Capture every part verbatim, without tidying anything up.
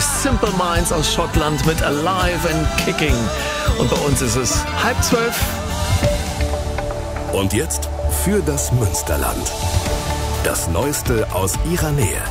Simple Minds aus Schottland mit Alive and Kicking. Und bei uns ist es halb zwölf. Und jetzt für das Münsterland. Das Neueste aus ihrer Nähe.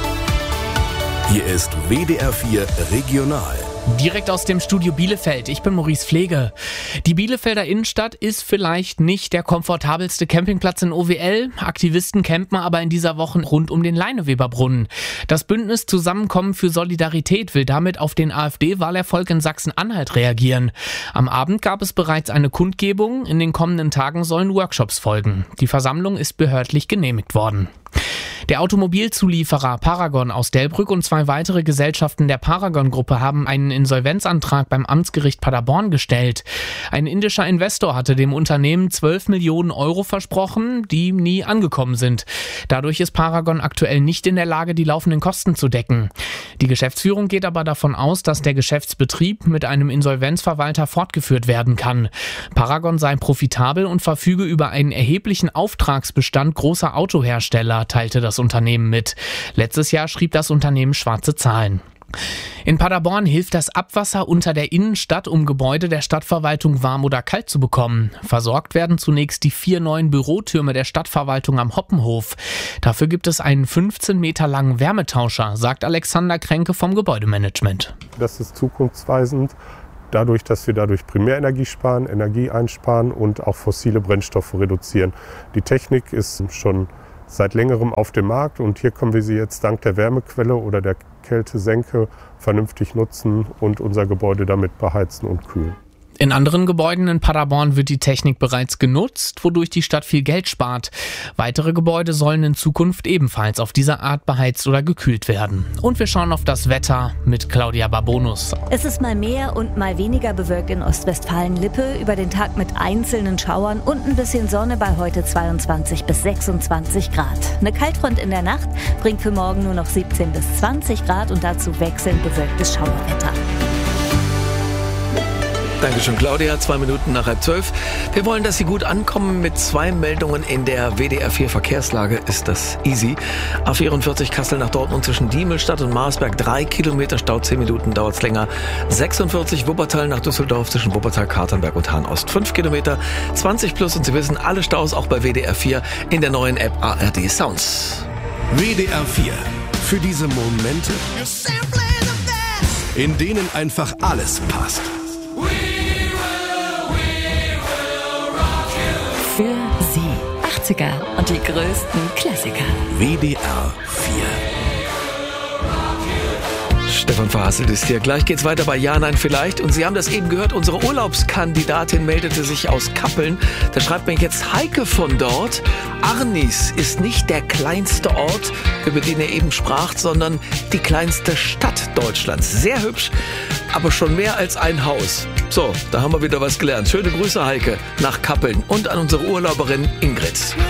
Hier ist W D R vier Regional. Direkt aus dem Studio Bielefeld. Ich bin Maurice Pflege. Die Bielefelder Innenstadt ist vielleicht nicht der komfortabelste Campingplatz in O W L. Aktivisten campen aber in dieser Woche rund um den Leineweberbrunnen. Das Bündnis Zusammenkommen für Solidarität will damit auf den AfD-Wahlerfolg in Sachsen-Anhalt reagieren. Am Abend gab es bereits eine Kundgebung. In den kommenden Tagen sollen Workshops folgen. Die Versammlung ist behördlich genehmigt worden. Der Automobilzulieferer Paragon aus Delbrück und zwei weitere Gesellschaften der Paragon-Gruppe haben einen Insolvenzantrag beim Amtsgericht Paderborn gestellt. Ein indischer Investor hatte dem Unternehmen zwölf Millionen Euro versprochen, die nie angekommen sind. Dadurch ist Paragon aktuell nicht in der Lage, die laufenden Kosten zu decken. Die Geschäftsführung geht aber davon aus, dass der Geschäftsbetrieb mit einem Insolvenzverwalter fortgeführt werden kann. Paragon sei profitabel und verfüge über einen erheblichen Auftragsbestand großer Autohersteller, teilte das Unternehmen mit. Letztes Jahr schrieb das Unternehmen schwarze Zahlen. In Paderborn hilft das Abwasser unter der Innenstadt, um Gebäude der Stadtverwaltung warm oder kalt zu bekommen. Versorgt werden zunächst die vier neuen Bürotürme der Stadtverwaltung am Hoppenhof. Dafür gibt es einen fünfzehn Meter langen Wärmetauscher, sagt Alexander Kränke vom Gebäudemanagement. Das ist zukunftsweisend. Dadurch, dass wir dadurch Primärenergie sparen, Energie einsparen und auch fossile Brennstoffe reduzieren. Die Technik ist schon seit längerem auf dem Markt und hier können wir sie jetzt dank der Wärmequelle oder der Kältesenke vernünftig nutzen und unser Gebäude damit beheizen und kühlen. In anderen Gebäuden in Paderborn wird die Technik bereits genutzt, wodurch die Stadt viel Geld spart. Weitere Gebäude sollen in Zukunft ebenfalls auf diese Art beheizt oder gekühlt werden. Und wir schauen auf das Wetter mit Claudia Barbonus. Es ist mal mehr und mal weniger bewölkt in Ostwestfalen-Lippe, über den Tag mit einzelnen Schauern und ein bisschen Sonne bei heute zweiundzwanzig bis sechsundzwanzig Grad. Eine Kaltfront in der Nacht bringt für morgen nur noch siebzehn bis zwanzig Grad und dazu wechselnd bewölktes Schauerwetter. Dankeschön, Claudia. Zwei Minuten nach halb zwölf. Wir wollen, dass Sie gut ankommen. Mit zwei Meldungen in der W D R vier Verkehrslage ist das easy. A vierundvierzig Kassel nach Dortmund zwischen Diemelstadt und Marsberg. Drei Kilometer Stau, zehn Minuten dauert's länger. sechsundvierzig Wuppertal nach Düsseldorf zwischen Wuppertal, Katernberg und Hahn-Ost. Fünf Kilometer, zwanzig plus. Und Sie wissen, alle Staus auch bei W D R vier in der neuen App A R D Sounds. W D R vier. Für diese Momente, in denen einfach alles passt. Für Sie. achtziger und die größten Klassiker. W D R vier. Stefan Verhasselt ist hier. Gleich geht's weiter bei Ja, Nein, Vielleicht. Und Sie haben das eben gehört, unsere Urlaubskandidatin meldete sich aus Kappeln. Da schreibt mir jetzt Heike von dort. Arnis ist nicht der kleinste Ort, über den er eben sprach, sondern die kleinste Stadt Deutschlands. Sehr hübsch, aber schon mehr als ein Haus. So, da haben wir wieder was gelernt. Schöne Grüße, Heike, nach Kappeln und an unsere Urlauberin Ingrid.